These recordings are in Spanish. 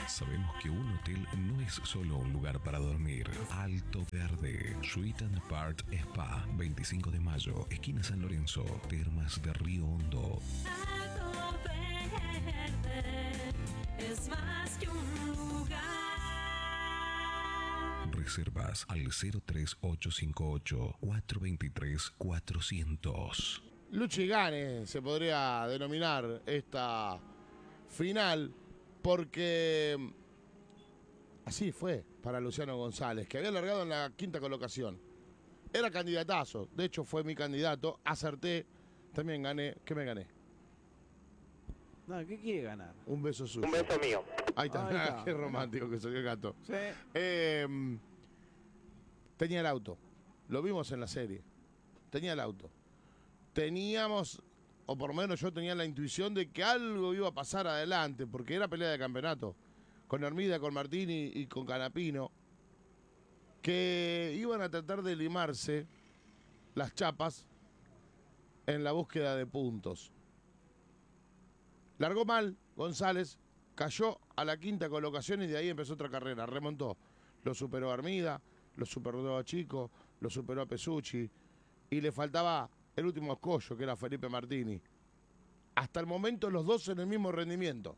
Sabemos que un hotel no es solo un lugar para dormir. Alto Verde, Suite and Part Spa, 25 de mayo, esquina San Lorenzo, Termas de Río Hondo. Alto Verde es más que un lugar. Reservas al 03858 423 400. Luchi Gane se podría denominar esta final, porque así fue para Luciano González, que había largado en la quinta colocación. Era candidatazo, de hecho fue mi candidato, acerté, también gané. ¿Qué me gané? No, ¿qué quiere ganar? Un beso suyo. Un beso mío. Ahí está, Ahí está. qué romántico que salió el gato. Sí. Tenía el auto, lo vimos en la serie, tenía el auto. Teníamos, o por lo menos yo tenía la intuición de que algo iba a pasar adelante, porque era pelea de campeonato, con Hermida, con Martini y con Canapino, que iban a tratar de limarse las chapas en la búsqueda de puntos. Largó mal González, cayó a la quinta colocación y de ahí empezó otra carrera, remontó. Lo superó a Hermida, lo superó a Chico, lo superó a Pesucci y le faltaba el último escollo, que era Felipe Martini. Hasta el momento los dos en el mismo rendimiento.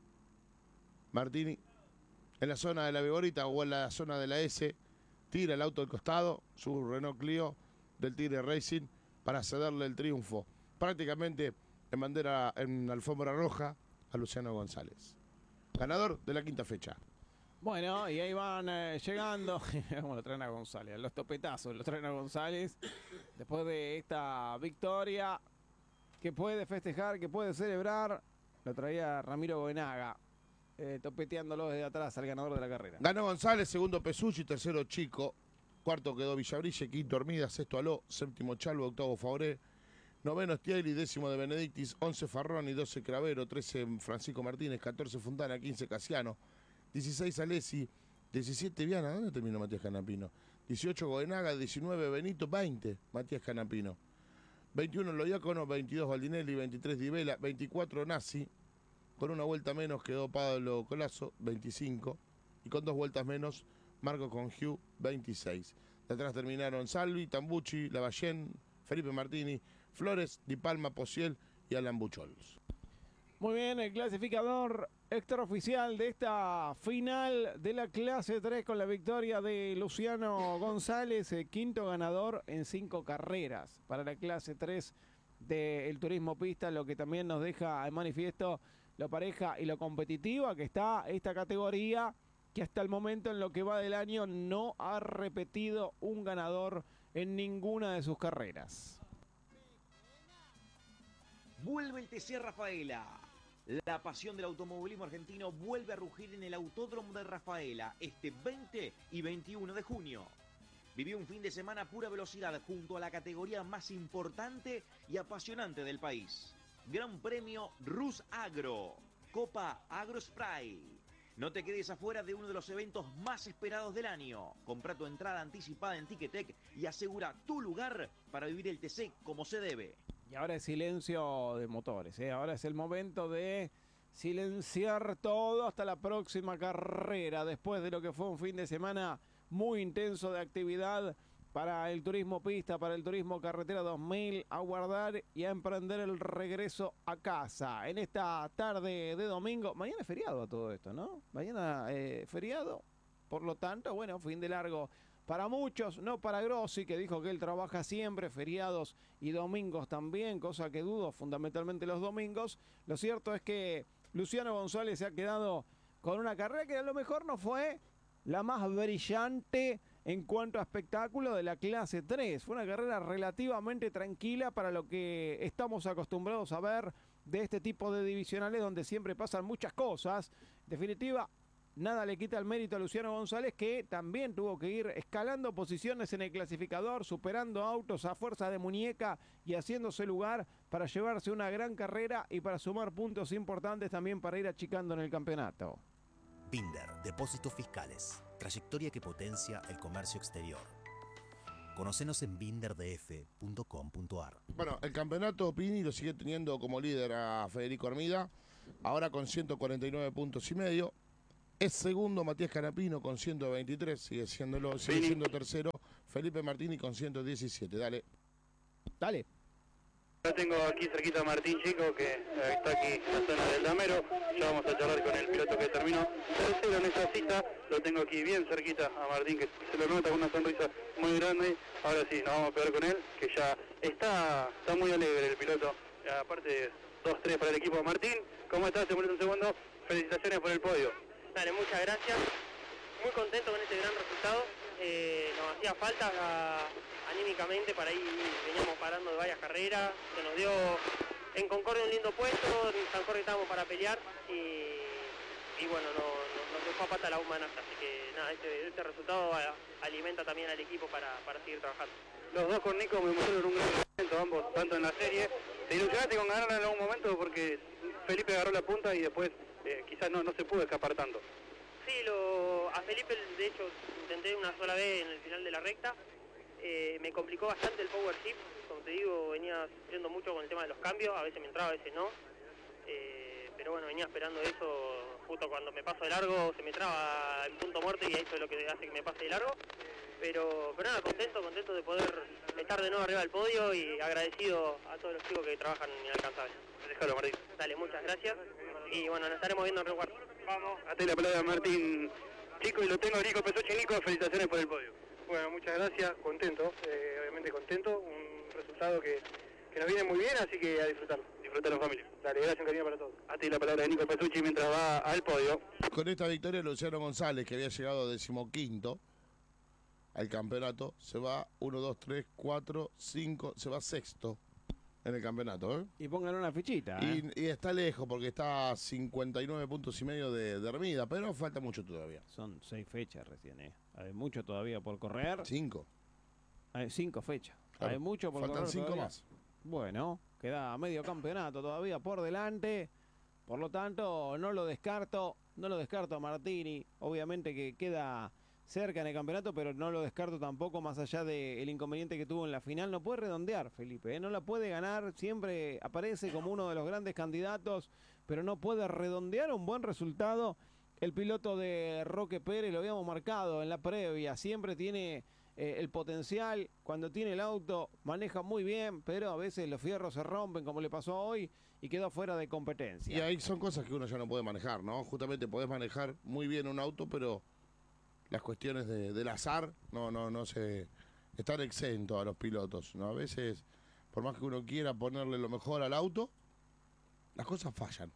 Martini en la zona de la Vigorita o en la zona de la S, tira el auto al costado, su Renault Clio del Tigre Racing, para cederle el triunfo, prácticamente en bandera, en alfombra roja, a Luciano González. Ganador de la quinta fecha. Bueno, y ahí van llegando, como lo traen a González, los topetazos lo traen a González, después de esta victoria, que puede festejar, que puede celebrar, lo traía Ramiro Goenaga, topeteándolo desde atrás al ganador de la carrera. Ganó González, segundo Pesucci, tercero Chico, cuarto quedó Villabrille, quinto Hermida, sexto Aló, séptimo Chalvo, octavo Favoré, noveno Stiegli, décimo de Benedictis, 11 Farroni, 12 Cravero, 13 Francisco Martínez, 14 Fontana, 15 Casiano, 16 Alessi, 17 Viana, ¿dónde terminó Matías Canapino? 18 Goenaga, 19 Benito, 20 Matías Canapino, 21 Loiácono, 22 Baldinelli, 23 Di Vela, 24 Nasi, con una vuelta menos quedó Pablo Colazo, 25, y con 2 vueltas menos Marco Congiu, 26. De atrás terminaron Salvi, Tambucci, Lavallén, Felipe Martini, Flores, Di Palma, Posiel y Alan Buchols. Muy bien, el clasificador extraoficial de esta final de la clase 3 con la victoria de Luciano González, quinto ganador en 5 carreras para la clase 3 del turismo pista, lo que también nos deja en manifiesto lo pareja y lo competitiva que está esta categoría, que hasta el momento en lo que va del año no ha repetido un ganador en ninguna de sus carreras. Vuelve el TC Rafaela. La pasión del automovilismo argentino vuelve a rugir en el Autódromo de Rafaela este 20 y 21 de junio. Vivió un fin de semana pura velocidad junto a la categoría más importante y apasionante del país. Gran Premio Rus Agro, Copa Agro Spray. No te quedes afuera de uno de los eventos más esperados del año. Compra tu entrada anticipada en Ticketek y asegura tu lugar para vivir el TC como se debe. Y ahora es silencio de motores, ¿eh? Ahora es el momento de silenciar todo hasta la próxima carrera, después de lo que fue un fin de semana muy intenso de actividad para el turismo pista, para el turismo carretera 2000, a guardar y a emprender el regreso a casa. En esta tarde de domingo, mañana es feriado a todo esto, ¿no? Mañana feriado, por lo tanto, bueno, fin de largo para muchos, no para Grossi, que dijo que él trabaja siempre, feriados y domingos también, cosa que dudo, fundamentalmente los domingos. Lo cierto es que Luciano González se ha quedado con una carrera que a lo mejor no fue la más brillante en cuanto a espectáculo de la clase 3. Fue una carrera relativamente tranquila para lo que estamos acostumbrados a ver de este tipo de divisionales donde siempre pasan muchas cosas. En definitiva, nada le quita el mérito a Luciano González, que también tuvo que ir escalando posiciones en el clasificador, superando autos a fuerza de muñeca y haciéndose lugar para llevarse una gran carrera y para sumar puntos importantes también para ir achicando en el campeonato. Binder, Depósitos Fiscales, trayectoria que potencia el comercio exterior. Conocenos en binderdf.com.ar. Bueno, el campeonato Pini lo sigue teniendo como líder a Federico Hermida, ahora con 149 puntos y medio. Es segundo Matías Canapino con 123, sigue siendo tercero Felipe Martini con 117. Dale. Dale. Yo tengo aquí cerquita a Martín Chico, que está aquí en la zona del Damero. Ya vamos a charlar con el piloto que terminó tercero en esa cita. Lo tengo aquí bien cerquita a Martín, que se lo nota con una sonrisa muy grande. Ahora sí, nos vamos a pegar con él, que ya está muy alegre el piloto. Aparte, 2-3 para el equipo. Martín, ¿cómo estás? Te molesta un segundo. Felicitaciones por el podio. Dale, muchas gracias. Muy contento con este gran resultado. Nos hacía falta anímicamente para ir, veníamos parando de varias carreras. Se nos dio en Concordia un lindo puesto, en San Jorge estábamos para pelear y bueno, nos dejó a pata la humana. Así que nada, este resultado alimenta también al equipo para seguir trabajando. Los dos con Nico me mostraron un gran momento, ambos, tanto en la serie. ¿Te ilusionaste con ganar en algún momento? Porque Felipe agarró la punta y después quizás no se pudo escapar tanto. Sí, a Felipe de hecho intenté una sola vez en el final de la recta. Me complicó bastante el power shift, como te digo, venía sufriendo mucho con el tema de los cambios, a veces me entraba, a veces no. Pero bueno, venía esperando eso, justo cuando me paso de largo se me traba el punto muerto y eso es lo que hace que me pase de largo. Pero nada, contento de poder estar de nuevo arriba del podio y agradecido a todos los chicos que trabajan inalcanzables. Déjalo, Martín. Dale, muchas gracias y bueno, nos estaremos viendo en Rio Cuarto. Vamos, hasta la palabra Martín Chico y lo tengo a Nico Pesucci. Nico, felicitaciones por el podio. Bueno, muchas gracias, contento, obviamente contento, un resultado que nos viene muy bien, así que a disfrutarlo, disfrutarlo en familia. Dale, gracias, un cariño para todos. A ti la palabra de Nico Pesucci mientras va al podio. Con esta victoria Luciano González, que había llegado 15º al campeonato, se va 1, 2, 3, 4, 5, se va sexto en el campeonato. Y pongan una fichita. Y está lejos porque está a 59 puntos y medio de Hermida, pero falta mucho todavía. Son 6 fechas recién, Hay mucho todavía por correr. 5. Hay 5 fechas. Claro, Hay mucho por faltan correr 5 todavía. más. Bueno, queda medio campeonato todavía por delante. Por lo tanto, no lo descarto a Martini. Obviamente que queda cerca en el campeonato, pero no lo descarto tampoco, más allá del inconveniente que tuvo en la final. No puede redondear, Felipe, no la puede ganar. Siempre aparece como uno de los grandes candidatos, pero no puede redondear un buen resultado. El piloto de Roque Pérez, lo habíamos marcado en la previa, siempre tiene el potencial. Cuando tiene el auto, maneja muy bien, pero a veces los fierros se rompen, como le pasó hoy, y quedó fuera de competencia. Y ahí son cosas que uno ya no puede manejar, ¿no? Justamente podés manejar muy bien un auto, pero las cuestiones del azar no se están exentos a los pilotos, ¿no? A veces, por más que uno quiera ponerle lo mejor al auto, las cosas fallan.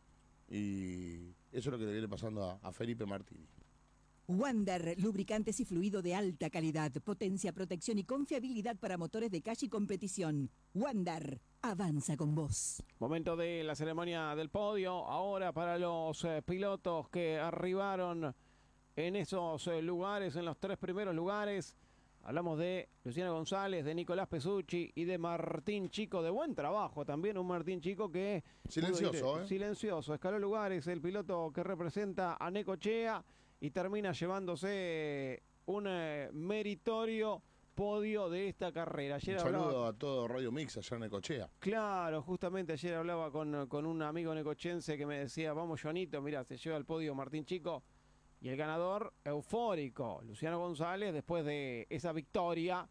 Y eso es lo que le viene pasando a Felipe Martini. Wander, lubricantes y fluido de alta calidad, potencia, protección y confiabilidad para motores de calle y competición. Wander, avanza con vos. Momento de la ceremonia del podio, ahora para los pilotos que arribaron en esos lugares, en los 3 primeros lugares. Hablamos de Luciano González, de Nicolás Pesucci y de Martín Chico, de buen trabajo también, un Martín Chico que... Silencioso, Silencioso, escaló lugares, el piloto que representa a Necochea y termina llevándose un meritorio podio de esta carrera. Ayer un saludo a todo Radio Mix allá en Necochea. Claro, justamente ayer hablaba con un amigo necochense que me decía, vamos Joanito, mira, se lleva al podio Martín Chico. Y el ganador eufórico, Luciano González, después de esa victoria.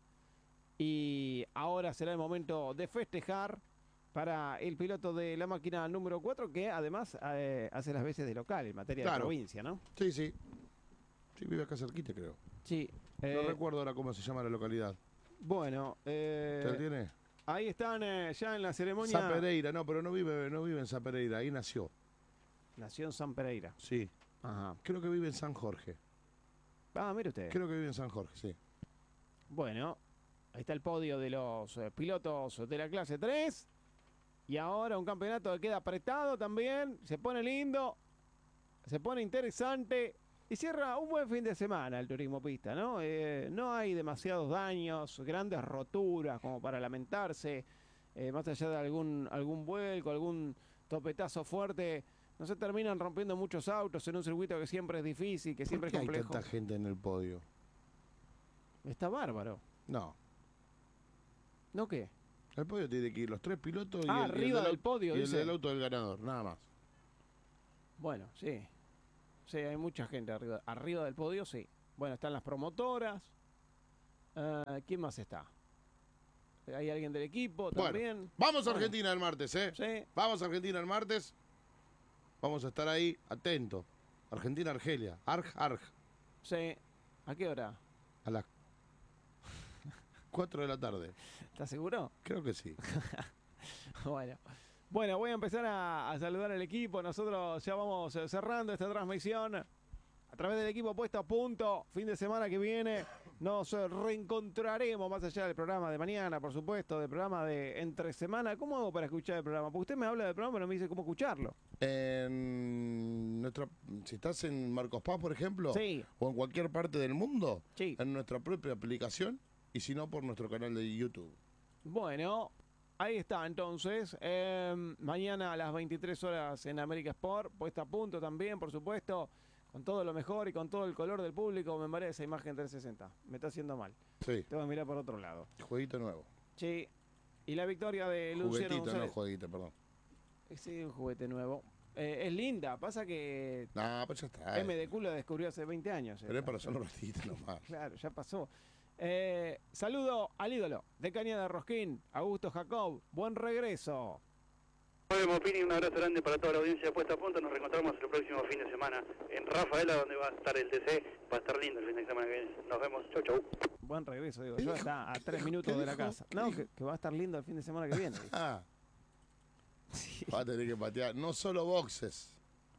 Y ahora será el momento de festejar para el piloto de la máquina número 4, que además hace las veces de local en materia de provincia, ¿no? Sí. Sí, vive acá cerquita, creo. Sí. No recuerdo ahora cómo se llama la localidad. Bueno. ¿Te lo tiene? Ahí están ya en la ceremonia. San Pereira, no, pero no vive en San Pereira, ahí nació. Nació en San Pereira. Sí. Ajá. Creo que vive en San Jorge. Mire usted. Creo que vive en San Jorge, sí. Bueno, ahí está el podio de los pilotos de la clase 3. Y ahora un campeonato que queda apretado también. Se pone lindo. Se pone interesante. Y cierra un buen fin de semana el turismo pista, ¿no? No hay demasiados daños, grandes roturas como para lamentarse. Más allá de algún vuelco, algún topetazo fuerte. No se terminan rompiendo muchos autos en un circuito que siempre es difícil, que siempre es complejo. ¿Por qué hay tanta gente en el podio? Está bárbaro. No. ¿No qué? El podio tiene que ir los 3 pilotos y arriba del podio, y el dice. del auto del ganador, nada más. Bueno, sí. Sí, hay mucha gente arriba del podio, sí. Bueno, están las promotoras. ¿Quién más está? ¿Hay alguien del equipo también? Bueno, vamos a Argentina el martes, ¿eh? Sí. Vamos a Argentina el martes. Vamos a estar ahí, atentos. Argentina-Argelia. Arg. Sí. ¿A qué hora? A las 4 de la tarde. ¿Estás seguro? Creo que sí. Bueno, voy a empezar a saludar al equipo. Nosotros ya vamos cerrando esta transmisión a través del equipo Puesto a Punto. Fin de semana que viene nos reencontraremos más allá del programa de mañana, por supuesto, del programa de entre semana. ¿Cómo hago para escuchar el programa? Porque usted me habla del programa, pero no me dice cómo escucharlo. Si estás en Marcos Paz, por ejemplo, Sí. o en cualquier parte del mundo, Sí. en nuestra propia aplicación, y si no, por nuestro canal de YouTube. Bueno, ahí está entonces. Mañana a las 23 horas en América Sport, Puesta a Punto también, por supuesto, con todo lo mejor y con todo el color del público. Me marea esa imagen 360. Me está haciendo mal. Sí. Tengo que mirar por otro lado. Jueguito nuevo. Sí. Y la victoria de Luciano Juguetito, no González. jueguito, perdón. Sí, un juguete nuevo. Es linda, pasa que No, pues ya está. M de culo descubrió hace 20 años. Pero es para hacer un ratito nomás. Claro, ya pasó. Saludo al ídolo de Cañada de Rosquín, Augusto Jacob. Buen regreso. Nos vemos, Pini, un abrazo grande para toda la audiencia de Puesta a Punto. Nos reencontramos el próximo fin de semana en Rafaela, donde va a estar el TC. Va a estar lindo el fin de semana que viene. Nos vemos. Chau. Buen regreso, digo yo. Está a 3 minutos de la casa. No, que va a estar lindo el fin de semana que viene. Va a tener que patear. No solo boxes.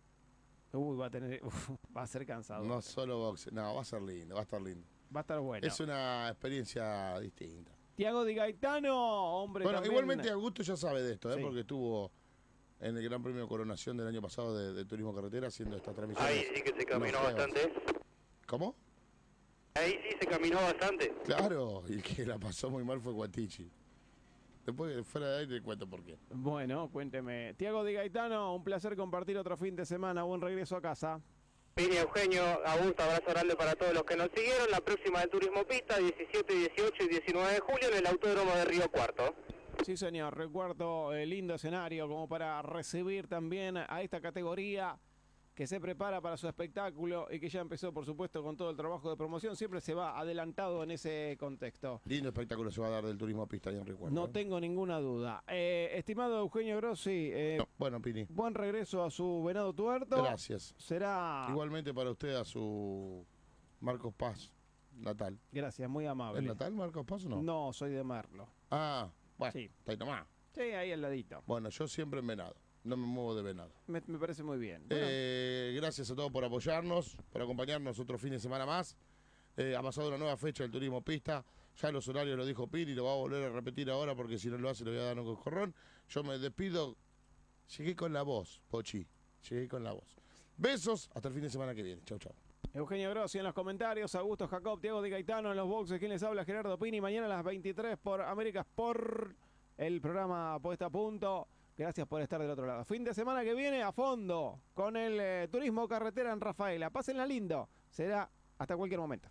Va a ser cansado. No solo boxes. No, va a ser lindo, va a estar lindo. Va a estar bueno. Es una experiencia distinta. Tiago Di Gaetano, hombre. Bueno, también. igualmente Augusto ya sabe de esto, Sí. porque estuvo en el Gran Premio Coronación del año pasado de Turismo Carretera haciendo esta transmisión. Ahí sí que se caminó Los juegos. bastante. ¿Cómo? Ahí sí se caminó bastante. Claro, y el que la pasó muy mal fue Guatichi. Después, fuera de ahí, te cuento por qué. Bueno, cuénteme. Tiago Di Gaetano, un placer compartir otro fin de semana. Buen regreso a casa. Pini, Eugenio, Augusto, abrazo grande para todos los que nos siguieron. La próxima de Turismo Pista, 17, 18 y 19 de julio en el Autódromo de Río Cuarto. Sí, señor. Recuerdo el lindo escenario como para recibir también a esta categoría que se prepara para su espectáculo y que ya empezó, por supuesto, con todo el trabajo de promoción. Siempre se va adelantado en ese contexto. Lindo espectáculo se va a dar del Turismo Pista y en Recuerdo. No tengo ninguna duda. Estimado Eugenio Grossi, bueno, Pini. buen regreso a su Venado Tuerto. Gracias. Será... Igualmente para usted a su Marcos Paz natal. Gracias, muy amable. ¿Es natal Marcos Paz o no? No, soy de Merlo. Ah, bueno, Sí. está ahí nomás. Sí, ahí al ladito. Bueno, yo siempre en Venado. No me muevo de Venado. Me parece muy bien. Bueno, Gracias a todos por apoyarnos, por acompañarnos otro fin de semana más. Ha pasado una nueva fecha del Turismo Pista. Ya los horarios lo dijo Piri, lo va a volver a repetir ahora porque si no lo hace le voy a dar un coscorrón. Yo me despido. Llegué con la voz, Pochi. Llegué con la voz. Besos, hasta el fin de semana que viene. Chau, chau. Eugenio Grossi en los comentarios, Augusto Jacob, Tiago Di Gaetano en los boxes. ¿Quién les habla? Gerardo Pini. Mañana a las 23 por América Sport, el programa Puesta a Punto. Gracias por estar del otro lado. Fin de semana que viene a fondo con el turismo carretera en Rafaela. Pásenla lindo. Será hasta cualquier momento.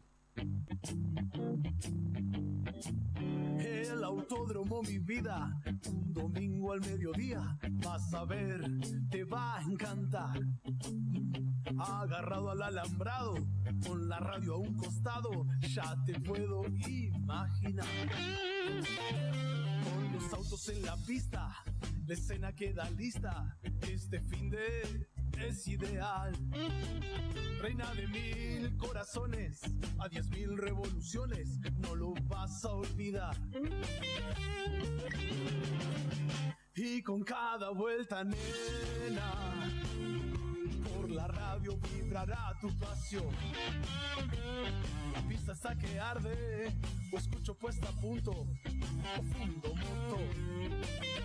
El autódromo, mi vida, un domingo al mediodía, vas a ver, te va a encantar. Agarrado al alambrado, con la radio a un costado, ya te puedo imaginar. Con los autos en la pista, la escena queda lista, este fin de es ideal. Reina de 1000 corazones, a 10.000 revoluciones, no lo vas a olvidar. Y con cada vuelta, nena, por la radio vibrará tu pasión. La pista está que arde, o escucho Puesta a Punto, o fundo moto.